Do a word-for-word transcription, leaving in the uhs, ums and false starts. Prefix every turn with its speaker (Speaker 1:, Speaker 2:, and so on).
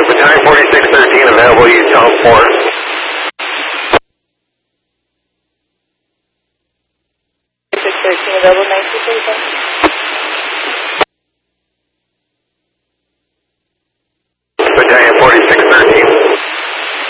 Speaker 1: Battalion forty-six thirteen available, use tone four.
Speaker 2: forty-six thirteen available, nine two three five.